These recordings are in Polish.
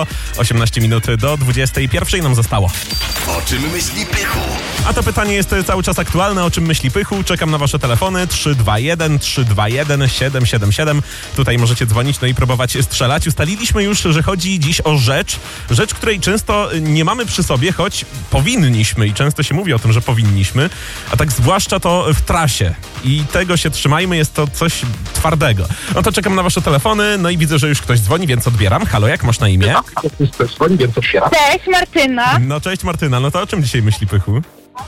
18 minut do 21 nam zostało. O czym myśli Pychu? A to pytanie jest cały czas aktualne. O czym myśli Pychu? Czekam na wasze telefony 321 321 777. Tutaj możecie dzwonić, no i próbować strzelać. Ustaliliśmy już, że chodzi dziś o rzecz, której często nie mamy przy sobie, choć powinniśmy i często się mówi o tym, że powinniśmy, a tak zwłaszcza to w trasie. I tego się trzymajmy, jest to coś twardego. No to czekam na wasze telefony, no i widzę, że już ktoś dzwoni, więc odbieram. Halo, jak masz na imię? Cześć, Martyna. No cześć Martyna, no to o czym dzisiaj myśli Pychu?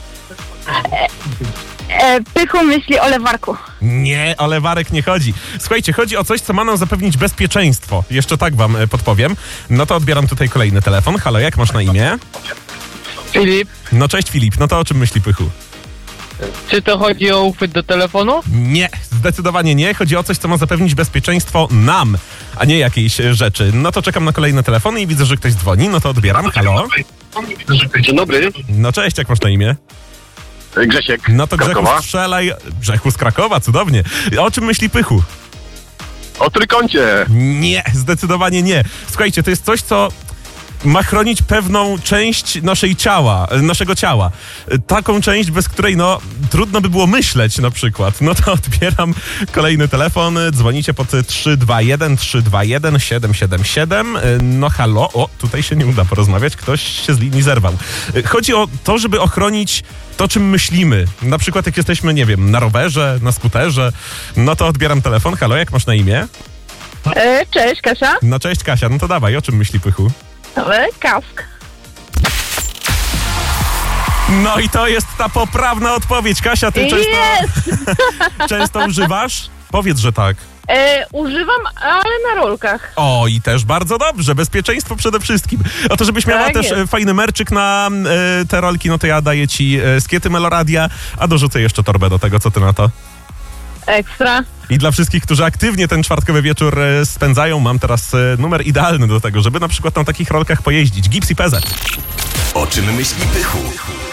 Pychu myśli o lewarku. Nie, o lewarek nie chodzi. Słuchajcie, chodzi o coś, co ma nam zapewnić bezpieczeństwo. Jeszcze tak wam podpowiem. No to odbieram tutaj kolejny telefon. Halo, jak masz na imię? Filip, No cześć Filip, no to o czym myśli Pychu? czy to chodzi o uchwyt do telefonu? Nie, zdecydowanie nie. Chodzi o coś, co ma zapewnić bezpieczeństwo nam, a nie jakiejś rzeczy. No to czekam na kolejne telefony i widzę, że ktoś dzwoni. No to odbieram. Halo? Dzień dobry, No cześć, jak masz na imię? Grzesiek. No to Grzechu, Krakowa. strzelaj. Grzechu z Krakowa, cudownie. O czym myśli Pychu? O trójkącie. Nie, zdecydowanie nie. Słuchajcie, to jest coś, co ma chronić pewną część naszego ciała. Taką część, bez której, no, trudno by było myśleć na przykład. No to odbieram kolejny telefon. Dzwonicie pod 321 321 777. No halo, o, tutaj się nie uda porozmawiać, ktoś się z linii zerwał. Chodzi o to, żeby ochronić to, czym myślimy. Na przykład jak jesteśmy, nie wiem, na rowerze, na skuterze. No to odbieram telefon. Halo, jak masz na imię? Cześć, Kasia. No cześć Kasia, no to dawaj, o czym myśli Pychu? Kask. No i to jest ta poprawna odpowiedź. Kasia, ty często używasz? Powiedz, że tak. Używam, ale na rolkach. O, i też bardzo dobrze. Bezpieczeństwo przede wszystkim. O to, żebyś miała Tak też jest. fajny merczyk na te rolki, no to ja daję ci skiety Meloradia, a dorzucę jeszcze torbę do tego, co ty na to. Ekstra. I dla wszystkich, którzy aktywnie ten czwartkowy wieczór spędzają, mam teraz numer idealny do tego, żeby na przykład na takich rolkach pojeździć. Gips i PZ. O czym myśli Pychu?